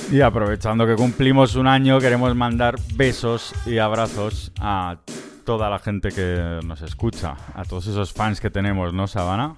Y aprovechando que cumplimos un año, queremos mandar besos y abrazos a toda la gente que nos escucha, a todos esos fans que tenemos, ¿no, Sabana?